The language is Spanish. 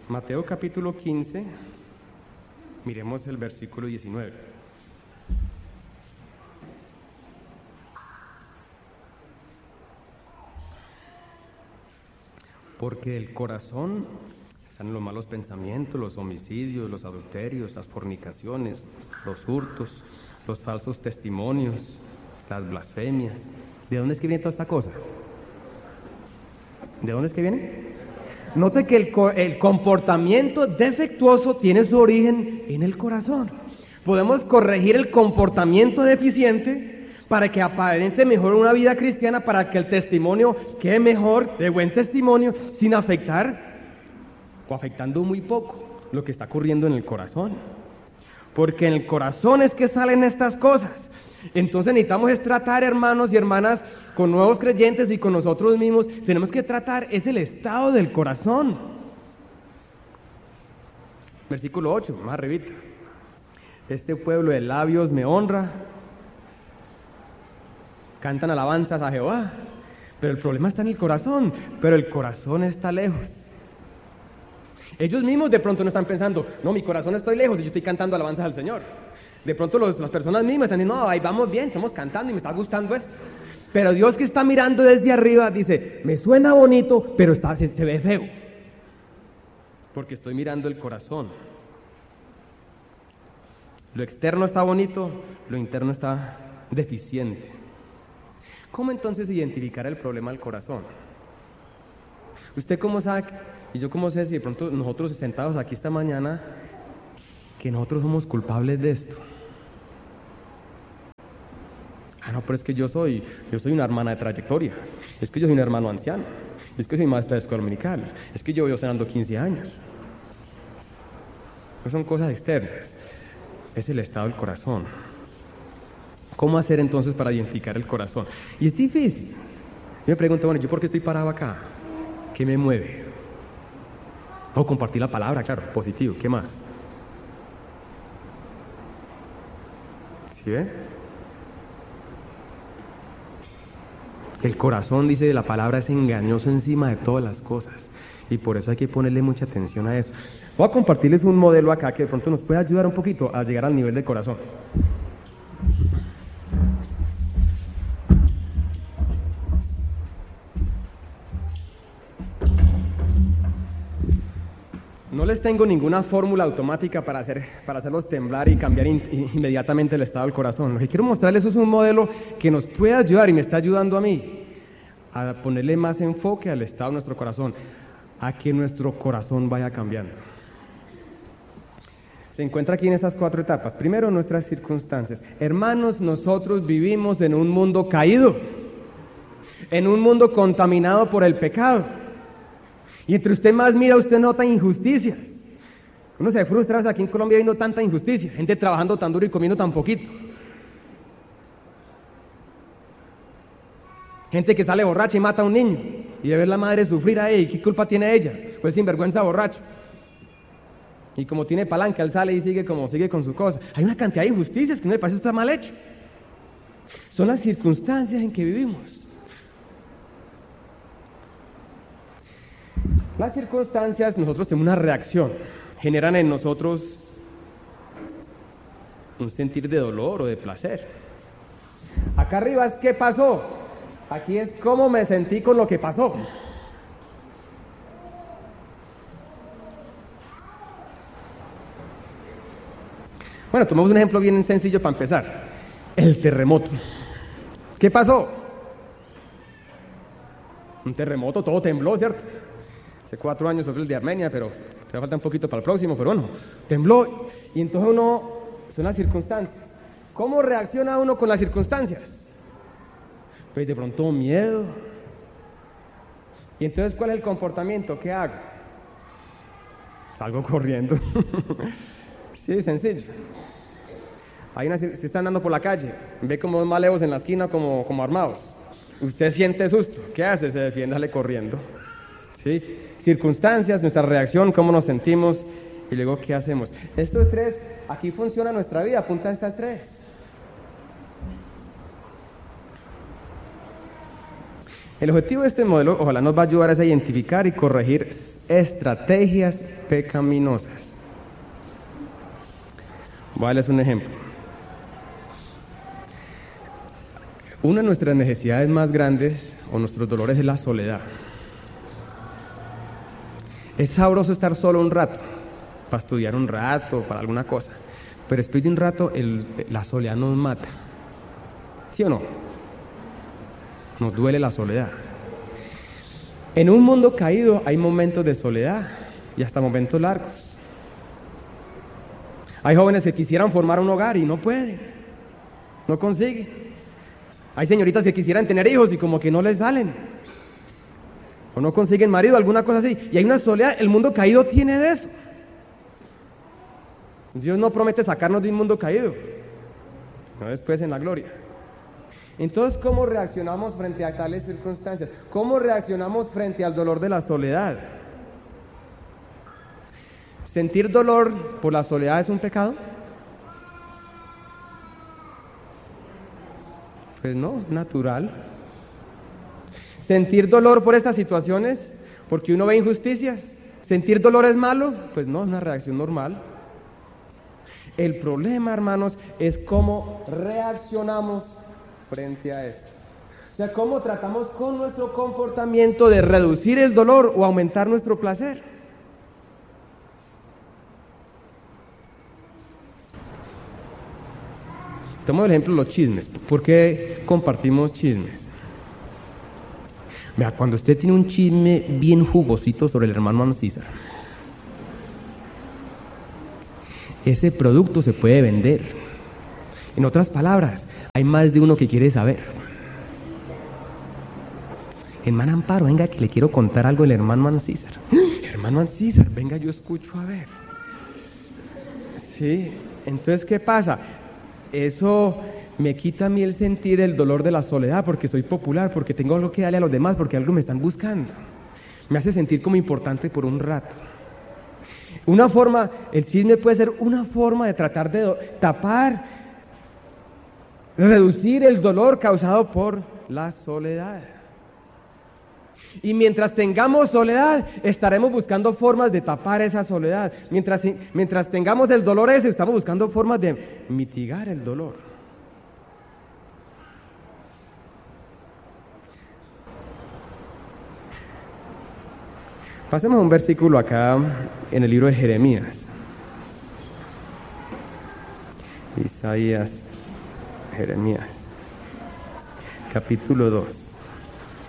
Mateo capítulo 15, miremos el versículo 19. Porque el corazón están los malos pensamientos, los homicidios, los adulterios, las fornicaciones, los hurtos, los falsos testimonios, las blasfemias. ¿De dónde es que viene toda esta cosa? ¿De dónde es que viene? Note que el comportamiento defectuoso tiene su origen en el corazón. Podemos corregir el comportamiento deficiente para que aparente mejor una vida cristiana, para que el testimonio quede mejor, de buen testimonio, sin afectar o afectando muy poco lo que está ocurriendo en el corazón. Porque en el corazón es que salen estas cosas. Entonces necesitamos es tratar, hermanos y hermanas, con nuevos creyentes y con nosotros mismos. Tenemos que tratar, es el estado del corazón. Versículo 8, más arribita. Este pueblo de labios me honra, cantan alabanzas a Jehová, pero el problema está en el corazón, pero el corazón está lejos. Ellos mismos de pronto no están pensando, no, mi corazón estoy lejos y yo estoy cantando alabanzas al Señor. De pronto las personas mismas están diciendo, no, ahí vamos bien, estamos cantando y me está gustando esto. Pero Dios, que está mirando desde arriba, dice, me suena bonito, pero se ve feo. Porque estoy mirando el corazón. Lo externo está bonito, lo interno está deficiente. ¿Cómo entonces identificar el problema del corazón? ¿Usted cómo sabe, y yo cómo sé si de pronto nosotros sentados aquí esta mañana, que nosotros somos culpables de esto? Ah, no, pero es que yo soy una hermana de trayectoria, es que yo soy un hermano anciano, es que soy maestra de escuela dominical, es que yo voy cenando 15 años. No son cosas externas, es el estado del corazón. ¿Cómo hacer entonces para identificar el corazón? Y es difícil. Yo me pregunto, bueno, ¿yo por qué estoy parado acá? ¿Qué me mueve? O compartir la palabra, claro, positivo, ¿qué más? ¿Sí ve? El corazón, dice la palabra, es engañoso encima de todas las cosas. Y por eso hay que ponerle mucha atención a eso. Voy a compartirles un modelo acá que de pronto nos puede ayudar un poquito a llegar al nivel del corazón. No les tengo ninguna fórmula automática para hacerlos temblar y cambiar inmediatamente el estado del corazón. Lo que quiero mostrarles es un modelo que nos puede ayudar y me está ayudando a mí a ponerle más enfoque al estado de nuestro corazón, a que nuestro corazón vaya cambiando. Se encuentra aquí en estas 4 etapas. Primero, nuestras circunstancias. Hermanos, nosotros vivimos en un mundo caído, en un mundo contaminado por el pecado. Y entre usted más mira, usted nota injusticias. Uno se frustra aquí en Colombia viendo tanta injusticia, gente trabajando tan duro y comiendo tan poquito. Gente que sale borracha y mata a un niño, y de ver la madre sufrir ahí, ¿qué culpa tiene ella? Pues sinvergüenza borracho. Y como tiene palanca, él sale y sigue con su cosa. Hay una cantidad de injusticias que no me parece que está mal hecho. Son las circunstancias en que vivimos. Las circunstancias, nosotros tenemos una reacción, generan en nosotros un sentir de dolor o de placer. Acá arriba es ¿qué pasó? Aquí es cómo me sentí con lo que pasó. Bueno, tomemos un ejemplo bien sencillo para empezar. El terremoto. ¿Qué pasó? Un terremoto, todo tembló, ¿cierto? Hace 4 años sobre el de Armenia, pero te falta un poquito para el próximo, pero bueno, tembló. Y entonces son las circunstancias. ¿Cómo reacciona uno con las circunstancias? Pues de pronto miedo. Y entonces, ¿cuál es el comportamiento? ¿Qué hago? Salgo corriendo. Sí, sencillo. Se está andando por la calle, ve como 2 malevos en la esquina como armados. Usted siente susto. ¿Qué hace? Se defiende, sale corriendo. ¿Sí? Circunstancias, nuestra reacción, cómo nos sentimos y luego qué hacemos. Estos 3, aquí funciona nuestra vida, apunta a estas 3. El objetivo de este modelo ojalá nos va a ayudar a identificar y corregir estrategias pecaminosas. Voy a darles un ejemplo. Una de nuestras necesidades más grandes o nuestros dolores es la soledad. Es sabroso estar solo un rato, para estudiar un rato, para alguna cosa, pero después de un rato la soledad nos mata. ¿Sí o no? Nos duele la soledad. En un mundo caído hay momentos de soledad y hasta momentos largos. Hay jóvenes que quisieran formar un hogar y no pueden, no consiguen. Hay señoritas que quisieran tener hijos y como que no les salen. O no consiguen marido, alguna cosa así. Y hay una soledad, el mundo caído tiene de eso. Dios no promete sacarnos de un mundo caído, no después en la gloria. Entonces, ¿cómo reaccionamos frente a tales circunstancias? ¿Cómo reaccionamos frente al dolor de la soledad? ¿Sentir dolor por la soledad es un pecado? Pues no, natural. ¿Sentir dolor por estas situaciones? Porque uno ve injusticias. ¿Sentir dolor es malo? Pues no, es una reacción normal. El problema, hermanos, es cómo reaccionamos frente a esto. O sea, cómo tratamos con nuestro comportamiento de reducir el dolor o aumentar nuestro placer. Tomo el ejemplo de los chismes. ¿Por qué compartimos chismes? Vea, cuando usted tiene un chisme bien jugosito sobre el hermano César, ese producto se puede vender. En otras palabras, hay más de uno que quiere saber. Hermana Amparo, venga que le quiero contar algo del hermano César. Hermano César, venga, yo escucho a ver. Sí, entonces, ¿qué pasa? Eso me quita a mí el sentir el dolor de la soledad, porque soy popular, porque tengo algo que darle a los demás, porque algo me están buscando. Me hace sentir como importante por un rato. Una forma, el chisme puede ser una forma de tratar de tapar, reducir el dolor causado por la soledad. Y mientras tengamos soledad, estaremos buscando formas de tapar esa soledad. Mientras tengamos el dolor ese, estamos buscando formas de mitigar el dolor. Pasemos a un versículo acá en el libro de Jeremías. Isaías, Jeremías, capítulo 2.